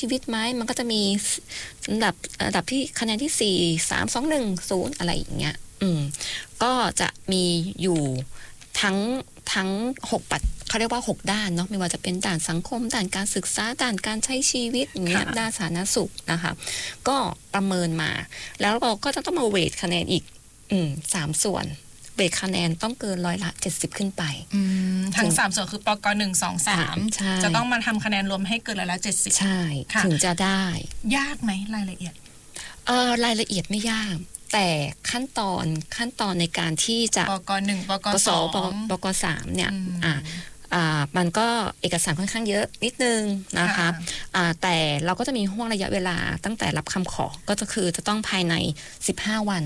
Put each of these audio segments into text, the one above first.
ชีวิตไหมมันก็จะมีระดับที่คะแนนที่4 3 2 1 0อะไรอย่างเงี้ยก็จะมีอยู่ทั้ง6ปัจเขาเรียกว่า6ด้านเนาะไม่ว่าจะเป็นด้านสังคมด้านการศึกษาด้านการใช้ชีวิตอย่างเงี้ยด้านสาธารณสุขนะคะก็ประเมินมาแล้วเราก็จะต้องมาเวทคะแนนอีก3ส่วนเวทคะแนนต้องเกิน70%ขึ้นไปทั้ง3ส่วนคือปก1 2 3จะต้องมาทำคะแนนรวมให้เกิน70% ใช่ถึงจะได้ยากไหมรายละเอียดรายละเอียดไม่ยากแต่ขั้นตอนในการที่จะปก1ปก2 ปก3เนี่ยมันก็เอกสารค่อนข้างเยอะนิดนึงนะคะแต่เราก็จะมีห่วงระยะเวลาตั้งแต่รับคำขอก็คือจะต้องภายใน15วัน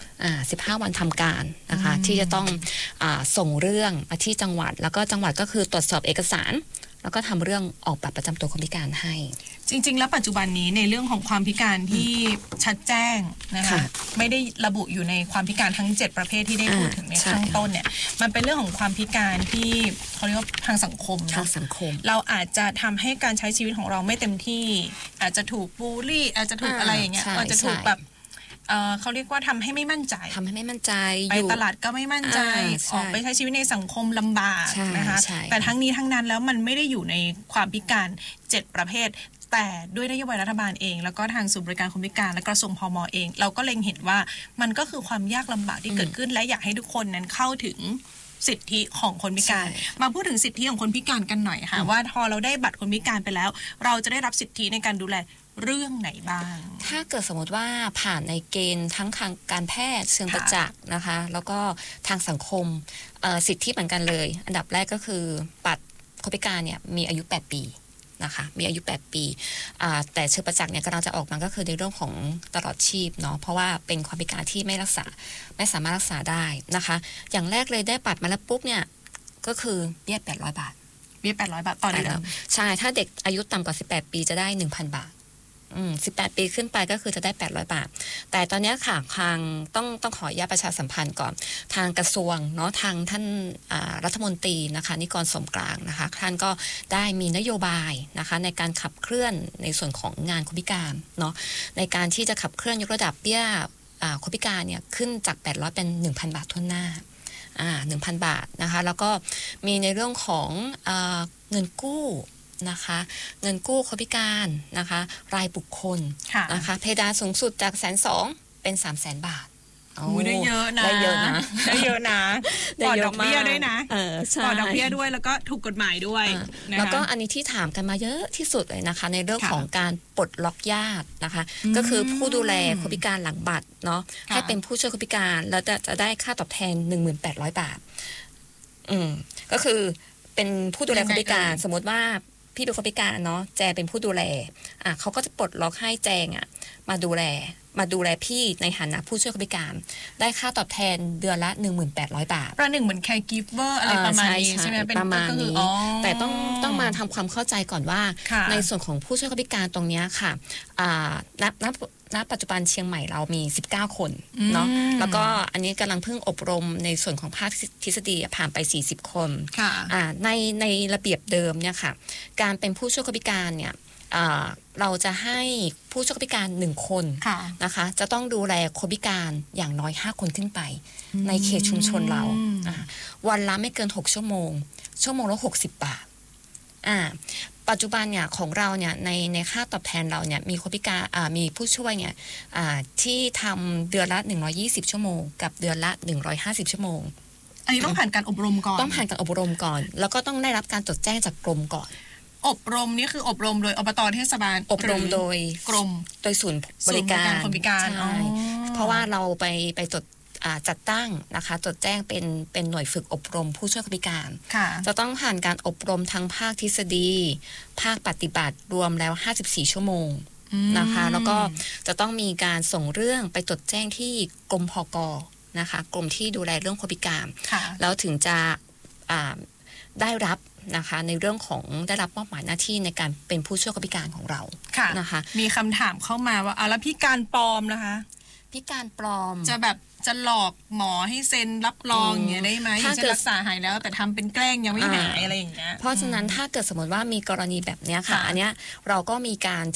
15วันทำการนะคะที่จะต้องส่งเรื่องมาที่จังหวัดแล้วก็จังหวัดก็คือตรวจสอบเอกสารแล้วก็ทำเรื่องออกบัตรประจำตัวคนพิการให้จริงๆแล้วปัจจุบันนี้ในเรื่องของความพิการที่ชัดแจ้งนะคะไม่ได้ระบุอยู่ในความพิการทั้ง7ประเภทที่ได้พูดถึงในข้างต้นเนี่ยมันเป็นเรื่องของความพิการที่เขาเรียกว่าทางสังคมเราอาจจะทำให้การใช้ชีวิตของเราไม่เต็มที่อาจจะถูกบูลลี่อาจจะถูกอะไรอย่างเงี้ยอาจจะถูกแบบเขาเรียกว่าทำให้ไม่มั่นใจไปตลาดก็ไม่มั่นใจออกไปใช้ชีวิตในสังคมลำบากนะคะแต่ทั้งนี้ทั้งนั้นแล้วมันไม่ได้อยู่ในความพิการ7ประเภทแต่ด้วยนโยบายรัฐบาลเองแล้วก็ทางศูนย์บริการคนพิการและกระทรวงพม.เองเราก็เล็งเห็นว่ามันก็คือความยากลำบากที่เกิดขึ้นและอยากให้ทุกคนนั้นเข้าถึงสิทธิของคนพิการมาพูดถึงสิทธิของคนพิการกันหน่อยค่ะว่าพอเราได้บัตรคนพิการไปแล้วเราจะได้รับสิทธิในการดูแลเรื่องไหนบ้างถ้าเกิดสมมติว่าผ่านในเกณฑ์ทั้งทางการแพทย์เชิงประจักษ์นะคะแล้วก็ทางสังคมสิทธิเหมือนกันเลยอันดับแรกก็คือบัตรคนพิการเนี่ยมีอายุ8ปีนะคะมีอายุ8ปีแต่เชิงประจักษ์เนี่ยกำลังจะออกมาก็คือในเรื่องของตลอดชีพเนาะเพราะว่าเป็นความพิการที่ไม่สามารถรักษาได้นะคะอย่างแรกเลยได้บัตรมาแล้วปุ๊บเนี่ยก็คือเบี้ย800 บาทต่อเดือนใช่ถ้าเด็กอายุต่ำกว่า18ปีจะได้ 1,000 บาท18 ปีขึ้นไปก็คือจะได้800 บาทแต่ตอนนี้ค่ะทางต้องขออนุญาตประชาสัมพันธ์ก่อนทางกระทรวงเนาะทางท่านรัฐมนตรีนะคะนิกรสมกลางนะคะท่านก็ได้มีนโยบายนะคะในการขับเคลื่อนในส่วนของงานคนพิการเนาะในการที่จะขับเคลื่อนยกระดับเบี้ยคนพิการเนี่ยขึ้นจาก800เป็น 1,000 บาททั่วหน้า1,000 บาทนะคะแล้วก็มีในเรื่องของเงินกู้นะคะเงินกู้คนพิการนะคะรายบุคคลนะคะเพดานสูงสุดจาก120,000เป็น300,000 บาทได้เยอะนะปลอดดอกเบี้ยด้วยนะปลอดดอกเบี้ยด้วยแล้วก็ถูกกฎหมายด้วยแล้วก็อันนี้ที่ถามกันมาเยอะที่สุดเลยนะคะในเรื่องของการปลดล็อกญาตินะคะก็คือผู้ดูแลคนพิการหลังบัตรเนาะให้เป็นผู้ช่วยคนพิการแล้วจะได้ค่าตอบแทน 1,800 บาทก็คือเป็นผู้ดูแลคนพิการสมมติว่าพี่เป็นคนพิการเนาะแจงเป็นผู้ดูแลเขาก็จะปลดล็อกให้แจงมาดูแลพี่ในฐานะผู้ช่วยคนพิการได้ค่าตอบแทนเดือนละ 1,800 บาทประหนึ่งเหมือน caregiver อะไรประมาณนี้ใช่ไหมประมาณนี้แต่ต้องมาทำความเข้าใจก่อนว่าในส่วนของผู้ช่วยคนพิการตรงนี้ค่ะณปัจจุบันเชียงใหม่เรามี19 คนเนาะแล้วก็อันนี้กำลังเพิ่งอบรมในส่วนของภาคทฤษฎีผ่านไป40 คนในระเบียบเดิมเนี่ยค่ะการเป็นผู้ช่วยคนพิการเนี่ยเราจะให้ผู้ช่วยคนพิการ1 คนนะคะจะต้องดูแลคนพิการอย่างน้อย5 คนขึ้นไปในเขตชุมชนเราวันละไม่เกิน6 ชั่วโมงละ60 บาทปัจจุบันเนี่ยของเราเนี่ยในค่าตอบแทนเราเนี่ยมีคนพิการมีผู้ช่วยเนี่ยที่ทำเดือนละ120 ชั่วโมงกับเดือนละ150 ชั่วโมงอันนี้ต้องผ่านการอบรมก่อนแล้วก็ต้องได้รับการจดแจ้งจากกรมก่อนอบรมนี่คืออบรมโดยอบต.เทศบาลอบรมโดยกรมโดยศูนย์บริการคนพิการเพราะว่าเราไปจัดตั้งนะคะจดแจ้งเป็นหน่วยฝึกอบรมผู้ช่วยคนพิการจะต้องผ่านการอบรมทั้งภาคทฤษฎีภาคปฏิบัติรวมแล้ว54 ชั่วโมงนะคะแล้วก็จะต้องมีการส่งเรื่องไปจดแจ้งที่กรมพก.นะคะกรมที่ดูแลเรื่องคนพิการแล้วถึงจะได้รับนะคะในเรื่องของได้รับมอบหมายหน้าที่ในการเป็นผู้ช่วยคนพิการของเรานะคะมีคำถามเข้ามาว่าแล้วพิการปลอมนะคะพิการปลอมจะหลอกหมอให้เซ็นรับรองอย่างเงี้ยได้ไหมถ้าเกิดรักษาหายแล้วแต่ทำเป็นแกล้งยังไม่หายอะไรอย่างเงี้ยเพราะฉะนั้นถ้าเกิดสมมติว่ามีกรณีแบบเนี้ยค่ะอันเนี้ยเราก็มีการ